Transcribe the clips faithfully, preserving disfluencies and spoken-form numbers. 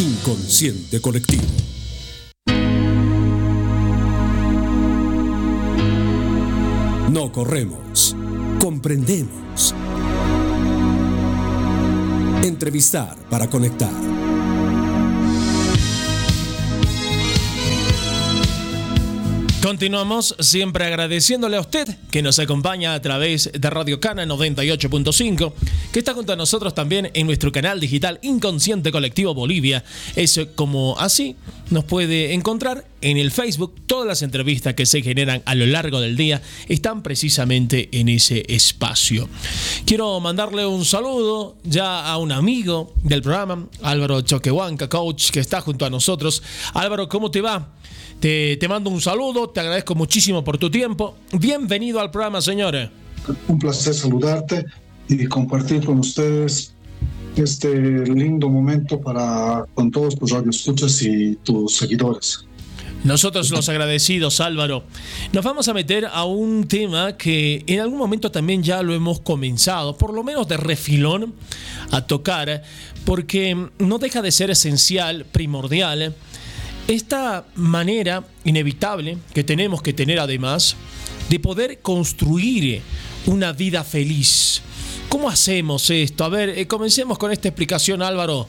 Inconsciente Colectivo. No corremos, comprendemos. Entrevistar para conectar. Continuamos siempre agradeciéndole a usted que nos acompaña a través de Radio Cana noventa y ocho punto cinco, que está junto a nosotros también en nuestro canal digital Inconsciente Colectivo Bolivia. Eso, como así nos puede encontrar en el Facebook. Todas las entrevistas que se generan a lo largo del día están precisamente en ese espacio. Quiero mandarle un saludo ya a un amigo del programa, Álvaro Choquehuanca, coach, que está junto a nosotros. Álvaro, ¿cómo te va? Te, te mando un saludo, te agradezco muchísimo por tu tiempo. Bienvenido al programa, señores. Un placer saludarte y compartir con ustedes este lindo momento para con todos tus radioescuchas y tus seguidores. Nosotros los agradecidos, Álvaro. Nos vamos a meter a un tema que en algún momento también ya lo hemos comenzado, por lo menos de refilón, a tocar, porque no deja de ser esencial, primordial, esta manera inevitable que tenemos que tener además de poder construir una vida feliz. ¿Cómo hacemos esto? A ver, eh, comencemos con esta explicación, Álvaro.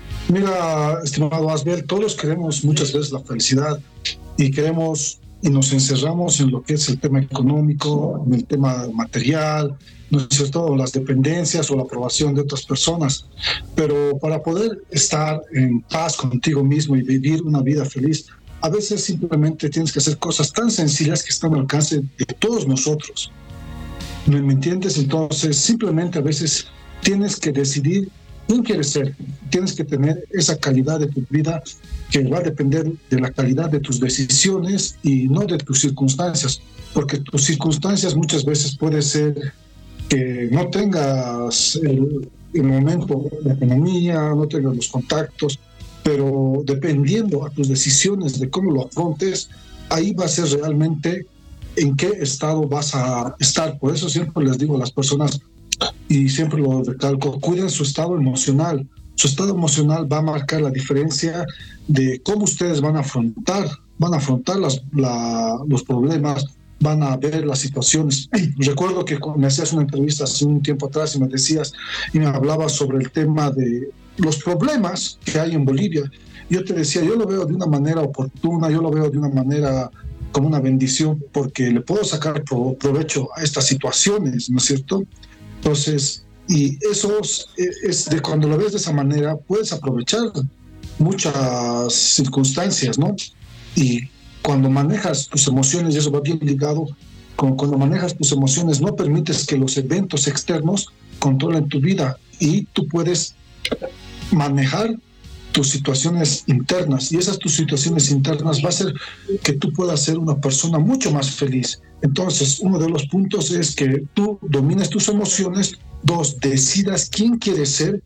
Mira, estimado Asbel, todos queremos muchas veces la felicidad y queremos y nos encerramos en lo que es el tema económico, en el tema material, ¿no es cierto?, las dependencias o la aprobación de otras personas. Pero para poder estar en paz contigo mismo y vivir una vida feliz, a veces simplemente tienes que hacer cosas tan sencillas que están al alcance de todos nosotros. ¿Me, me entiendes? Entonces, simplemente a veces tienes que decidir quién quieres ser. Tienes que tener esa calidad de tu vida que va a depender de la calidad de tus decisiones y no de tus circunstancias, porque tus circunstancias muchas veces puede ser que no tengas el, el momento, la economía, no tengas los contactos, pero dependiendo a tus decisiones de cómo lo afrontes, ahí va a ser realmente en qué estado vas a estar. Por eso siempre les digo a las personas, y siempre lo recalco, cuiden su estado emocional. Su estado emocional va a marcar la diferencia de cómo ustedes van a afrontar, van a afrontar las, la, los problemas, van a ver las situaciones. Recuerdo que me hacías una entrevista hace un tiempo atrás y me decías y me hablabas sobre el tema de los problemas que hay en Bolivia. Yo te decía, yo lo veo de una manera oportuna, yo lo veo de una manera como una bendición, porque le puedo sacar provecho a estas situaciones, ¿no es cierto? Entonces, y eso es de cuando lo ves de esa manera, puedes aprovechar muchas circunstancias, ¿no? Y cuando manejas tus emociones, y eso va bien ligado, con, cuando manejas tus emociones, no permites que los eventos externos controlen tu vida y tú puedes manejar tus situaciones internas, y esas tus situaciones internas va a hacer que tú puedas ser una persona mucho más feliz. Entonces, uno de los puntos es que tú domines tus emociones. Dos, decidas quién quieres ser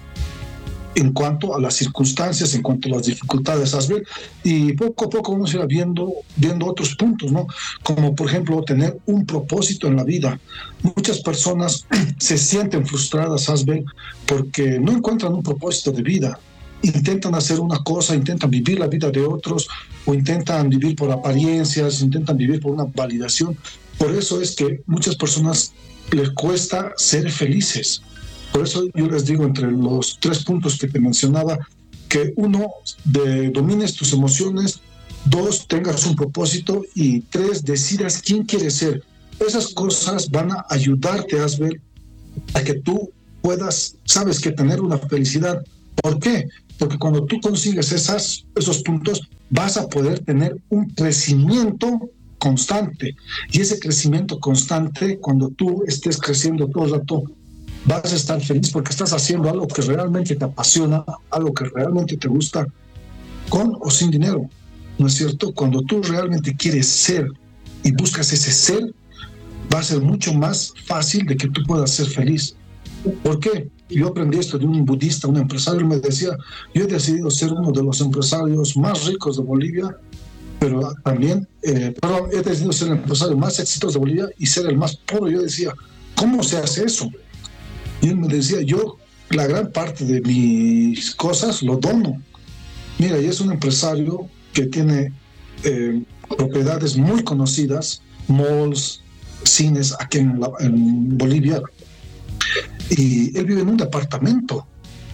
en cuanto a las circunstancias, en cuanto a las dificultades, ¿sabes? Y poco a poco vamos a ir viendo, viendo otros puntos, ¿no? Como, por ejemplo, tener un propósito en la vida. Muchas personas se sienten frustradas, ¿sabes? Porque no encuentran un propósito de vida. Intentan hacer una cosa, intentan vivir la vida de otros, o intentan vivir por apariencias, intentan vivir por una validación. Por eso es que muchas personas les cuesta ser felices. Por eso yo les digo, entre los tres puntos que te mencionaba, que uno, de, domines tus emociones; dos, tengas un propósito; y tres, decidas quién quieres ser. Esas cosas van a ayudarte, Asbel, a que tú puedas, sabes, que tener una felicidad. ¿Por qué? Porque cuando tú consigues esas, esos puntos, vas a poder tener un crecimiento constante. Y ese crecimiento constante, cuando tú estés creciendo todo el rato, vas a estar feliz porque estás haciendo algo que realmente te apasiona, algo que realmente te gusta, con o sin dinero, ¿no es cierto? Cuando tú realmente quieres ser y buscas ese ser, va a ser mucho más fácil de que tú puedas ser feliz. ¿Por qué? Yo aprendí esto de un budista, un empresario. Él me decía, yo he decidido ser uno de los empresarios más ricos de Bolivia, pero también, eh, perdón, he decidido ser el empresario más exitoso de Bolivia y ser el más pobre. Yo decía, ¿cómo se hace eso? Y él me decía, yo la gran parte de mis cosas lo dono. Mira, y es un empresario que tiene eh, propiedades muy conocidas, malls, cines aquí en, la, en Bolivia, y él vive en un departamento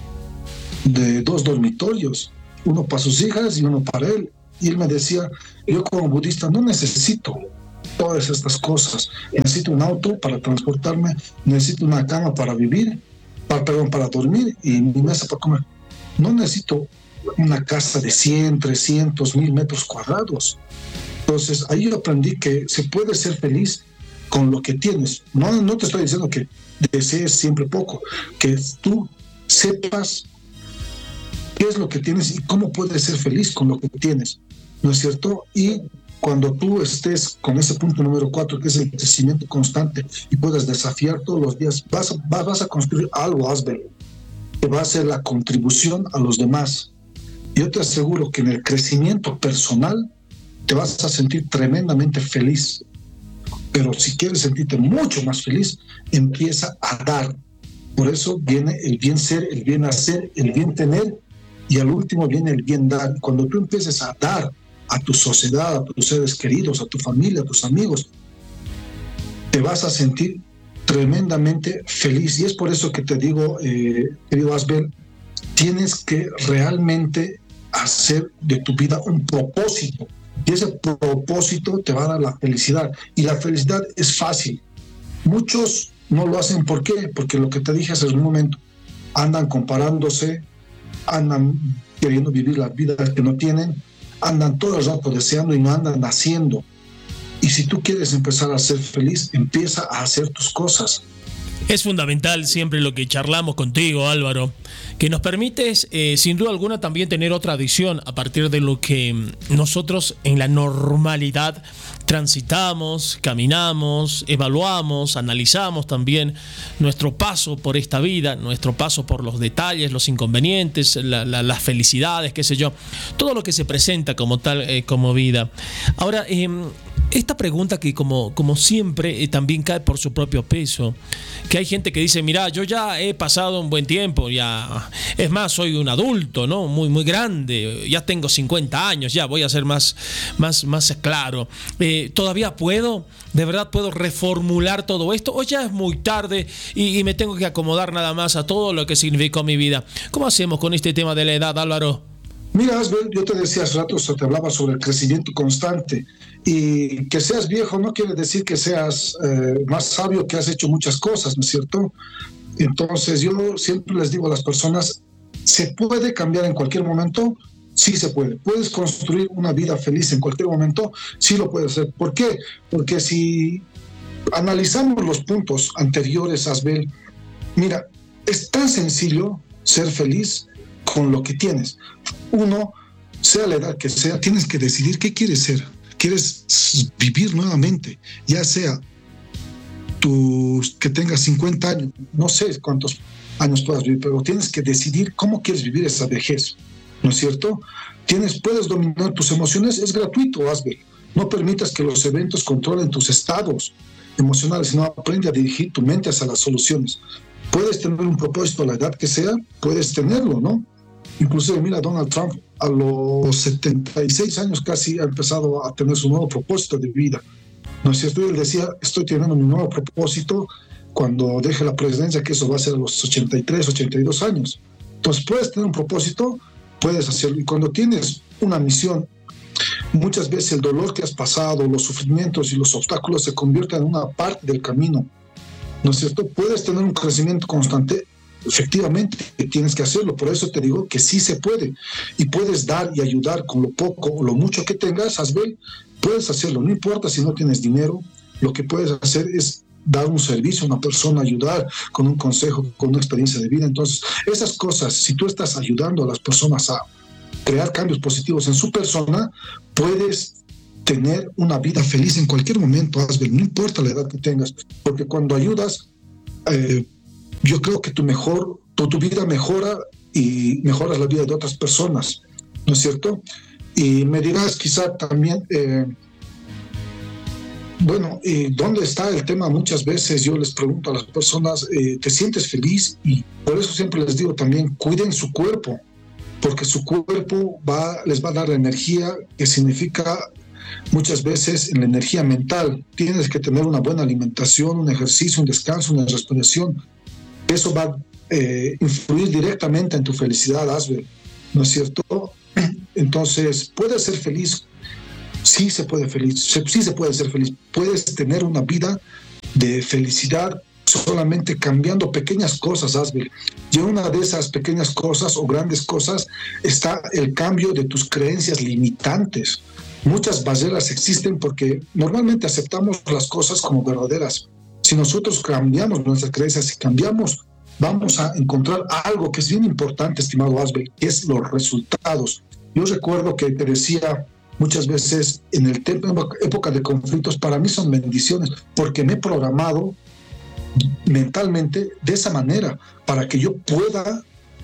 de dos dormitorios, uno para sus hijas y uno para él. Y él me decía, yo como budista no necesito todas estas cosas, necesito un auto para transportarme, necesito una cama para vivir, para, perdón, para dormir y mi mesa para comer. No necesito una casa de cien, trescientos, mil metros cuadrados. Entonces ahí yo aprendí que se puede ser feliz con lo que tienes. No, no te estoy diciendo que desees siempre poco, que tú sepas qué es lo que tienes y cómo puedes ser feliz con lo que tienes, ¿no es cierto? Y cuando tú estés con ese punto número cuatro, que es el crecimiento constante, y puedas desafiar todos los días, vas, vas, vas a construir algo, Asbel, que va a ser la contribución a los demás. Yo te aseguro que en el crecimiento personal te vas a sentir tremendamente feliz. Pero si quieres sentirte mucho más feliz, empieza a dar. Por eso viene el bien ser, el bien hacer, el bien tener, y al último viene el bien dar. Cuando tú empieces a dar a tu sociedad, a tus seres queridos, a tu familia, a tus amigos, te vas a sentir tremendamente feliz. Y es por eso que te digo, eh, querido Asbel, tienes que realmente hacer de tu vida un propósito. Y ese propósito te va a dar la felicidad. Y la felicidad es fácil. Muchos no lo hacen. ¿Por qué? Porque lo que te dije hace un momento, andan comparándose, andan queriendo vivir las vidas que no tienen, andan todo el rato deseando y no andan haciendo. Y si tú quieres empezar a ser feliz, empieza a hacer tus cosas. Es fundamental siempre lo que charlamos contigo, Álvaro, que nos permites, eh, sin duda alguna, también tener otra visión a partir de lo que nosotros en la normalidad transitamos, caminamos, evaluamos, analizamos también nuestro paso por esta vida, nuestro paso por los detalles, los inconvenientes, la, la, las felicidades, qué sé yo, todo lo que se presenta como tal, eh, como vida. Ahora, eh, esta pregunta que como, como siempre eh, también cae por su propio peso, que hay gente que dice, mira, yo ya he pasado un buen tiempo, ya, es más, soy un adulto, ¿no? Muy, muy grande, ya tengo cincuenta años, ya voy a ser más, más, más claro. Eh, ¿Todavía puedo? ¿De verdad puedo reformular todo esto? ¿O ya es muy tarde y, y me tengo que acomodar nada más a todo lo que significó mi vida? ¿Cómo hacemos con este tema de la edad, Álvaro? Mira, Asbel, yo te decía hace rato, te hablaba sobre el crecimiento constante, y que seas viejo no quiere decir que seas eh, más sabio, que has hecho muchas cosas, ¿no es cierto? Entonces yo siempre les digo a las personas, ¿se puede cambiar en cualquier momento? Sí se puede. ¿Puedes construir una vida feliz en cualquier momento? Sí lo puedes hacer. ¿Por qué? Porque si analizamos los puntos anteriores, Asbel, mira, es tan sencillo ser feliz con lo que tienes. Uno, sea la edad que sea, tienes que decidir qué quieres ser. Quieres vivir nuevamente, ya sea tus, que tengas cincuenta años, no sé cuántos años puedas vivir, pero tienes que decidir cómo quieres vivir esa vejez, ¿no es cierto? Tienes, puedes dominar tus emociones, es gratuito, Asbel. No permitas que los eventos controlen tus estados emocionales, sino aprende a dirigir tu mente hacia las soluciones. Puedes tener un propósito a la edad que sea, puedes tenerlo, ¿no? Inclusive, mira, Donald Trump a los setenta y seis años casi ha empezado a tener su nuevo propósito de vida, ¿no es cierto? Él decía, estoy teniendo mi nuevo propósito cuando deje la presidencia, que eso va a ser a los ochenta y tres, ochenta y dos años. Entonces, puedes tener un propósito, puedes hacerlo. Y cuando tienes una misión, muchas veces el dolor que has pasado, los sufrimientos y los obstáculos se convierten en una parte del camino, ¿no es cierto? Puedes tener un crecimiento constante. Efectivamente, tienes que hacerlo. Por eso te digo que sí se puede. Y puedes dar y ayudar con lo poco o lo mucho que tengas, Asbel. Puedes hacerlo. No importa si no tienes dinero. Lo que puedes hacer es dar un servicio a una persona, ayudar con un consejo, con una experiencia de vida. Entonces, esas cosas, si tú estás ayudando a las personas a crear cambios positivos en su persona, puedes tener una vida feliz en cualquier momento, Asbel. No importa la edad que tengas. Porque cuando ayudas, eh, yo creo que tu mejor, tu, tu vida mejora y mejoras la vida de otras personas, ¿no es cierto? Y me dirás quizá también, eh, bueno, ¿y dónde está el tema? Muchas veces yo les pregunto a las personas, eh, ¿te sientes feliz? Y por eso siempre les digo también, cuiden su cuerpo, porque su cuerpo va, les va a dar la energía que significa muchas veces la energía mental. Tienes que tener una buena alimentación, un ejercicio, un descanso, una respiración. Eso va a eh, influir directamente en tu felicidad, Asbel, ¿no es cierto? Entonces, ¿puedes ser feliz? Sí se puede feliz, sí se puede ser feliz. Puedes tener una vida de felicidad solamente cambiando pequeñas cosas, Asbel. Y una de esas pequeñas cosas o grandes cosas está el cambio de tus creencias limitantes. Muchas barreras existen porque normalmente aceptamos las cosas como verdaderas. Si nosotros cambiamos nuestras creencias y cambiamos, vamos a encontrar algo que es bien importante, estimado Asbel, que es los resultados. Yo recuerdo que te decía muchas veces en el tema, época de conflictos, para mí son bendiciones, porque me he programado mentalmente de esa manera, para que yo pueda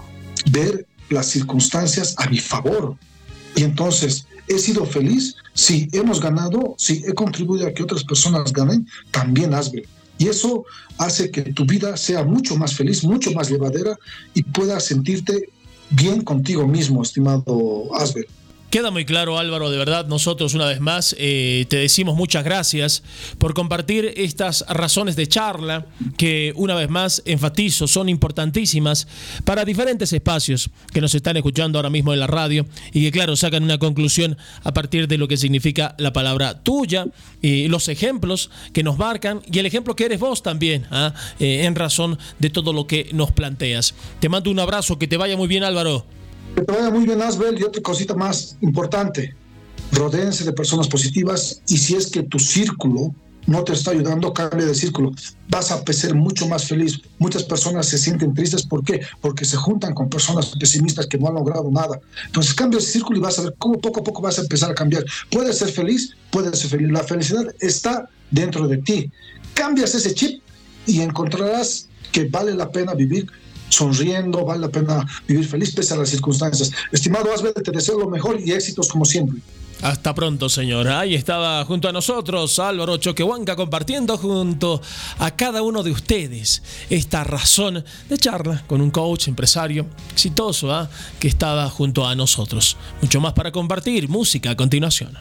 ver las circunstancias a mi favor. Y entonces, ¿he sido feliz? Sí. ¿Hemos ganado? Sí. ¿He contribuido a que otras personas ganen? También, Asbel. Y eso hace que tu vida sea mucho más feliz, mucho más llevadera y puedas sentirte bien contigo mismo, estimado Asbel. Queda muy claro, Álvaro, de verdad, nosotros una vez más eh, te decimos muchas gracias por compartir estas razones de charla que una vez más enfatizo son importantísimas para diferentes espacios que nos están escuchando ahora mismo en la radio y que claro, sacan una conclusión a partir de lo que significa la palabra tuya, y los ejemplos que nos marcan y el ejemplo que eres vos también, ¿ah? eh, en razón de todo lo que nos planteas. Te mando un abrazo, que te vaya muy bien, Álvaro. Que te vaya muy bien, Asbel. Y otra cosita más importante, rodéense de personas positivas, y si es que tu círculo no te está ayudando, cambia de círculo. Vas a ser mucho más feliz. Muchas personas se sienten tristes. ¿Por qué? Porque se juntan con personas pesimistas que no han logrado nada. Entonces cambia de círculo y vas a ver cómo poco a poco vas a empezar a cambiar. Puedes ser feliz, puedes ser feliz. La felicidad está dentro de ti. Cambias ese chip y encontrarás que vale la pena vivir sonriendo, vale la pena vivir feliz pese a las circunstancias. Estimado Asbel, te deseo lo mejor y éxitos como siempre. Hasta pronto, señor. Ahí estaba junto a nosotros Álvaro Choquehuanca, compartiendo junto a cada uno de ustedes esta razón de charla con un coach empresario exitoso, ¿eh? que estaba junto a nosotros. Mucho más para compartir. Música a continuación.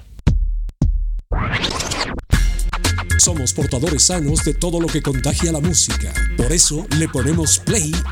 Somos portadores sanos de todo lo que contagia la música. Por eso le ponemos play